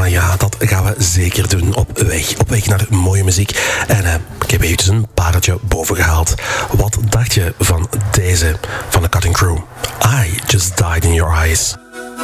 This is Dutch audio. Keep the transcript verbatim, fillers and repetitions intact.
Ah ja, dat gaan we zeker doen op weg. Op weg naar mooie muziek. En uh, ik heb eventjes een pareltje boven gehaald. Wat dacht je van deze, van de Cutting Crew? I Just Died in Your Eyes.